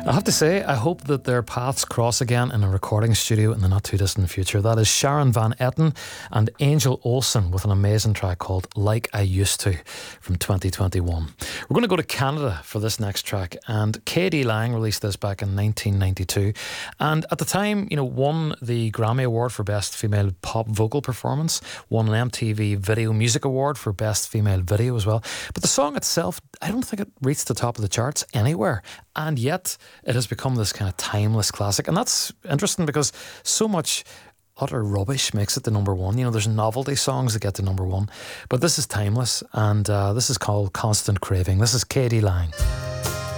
I have to say, I hope that their paths cross again in a recording studio in the not too distant future. That is Sharon Van Etten and Angel Olsen with an amazing track called Like I Used To from 2021. We're going to go to Canada for this next track, and K.D. Lang released this back in 1992, and at the time, won the Grammy Award for Best Female Pop Vocal Performance, won an MTV Video Music Award for Best Female Video as well. But the song itself, I don't think it reached the top of the charts anywhere, and yet it has become this kind of timeless classic. And that's interesting because so much utter rubbish makes it the number one. There's novelty songs that get to number one, but this is timeless, and this is called Constant Craving. This is K.D. Lang.